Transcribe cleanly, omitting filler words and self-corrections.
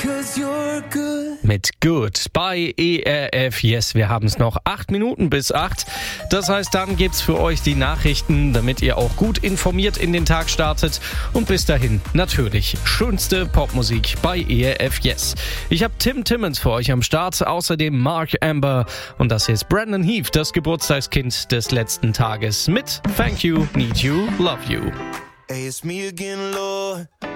Mit Good bei ERF Yes. Wir haben es noch 8 Minuten bis 8. Das heißt, dann gibt's für euch die Nachrichten, damit ihr auch gut informiert in den Tag startet. Und bis dahin natürlich schönste Popmusik bei ERF Yes. Ich habe Tim Timmons für euch am Start, außerdem Mark Amber. Und das ist Brandon Heath, das Geburtstagskind des letzten Tages mit Thank You, Need You, Love You. Hey, it's me again, Lord.